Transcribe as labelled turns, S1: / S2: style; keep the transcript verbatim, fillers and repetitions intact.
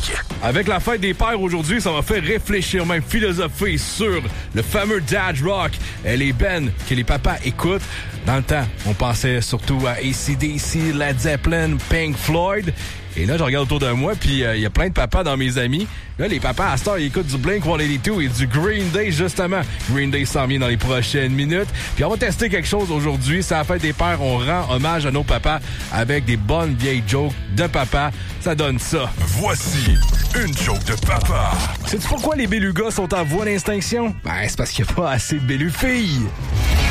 S1: Dynamique.
S2: Avec la fête des pères aujourd'hui, ça m'a fait réfléchir, même philosopher sur le fameux dad rock, les bands que les papas écoutent. Dans le temps, on pensait surtout à A C D C, Led Zeppelin, Pink Floyd. Et là, je regarde autour de moi, puis il euh, y a plein de papas dans mes amis. Là, les papas, à cette heure, ils écoutent du Blink one eighty-two et du Green Day, justement. Green Day s'en vient dans les prochaines minutes. Puis on va tester quelque chose aujourd'hui. C'est la fête des pères. On rend hommage à nos papas avec des bonnes vieilles jokes de papa. Ça donne ça.
S1: Voici une joke de papa.
S2: Sais-tu pourquoi les bélugas sont en voie d'extinction? Ben, c'est parce qu'il n'y a pas assez de bélu-filles.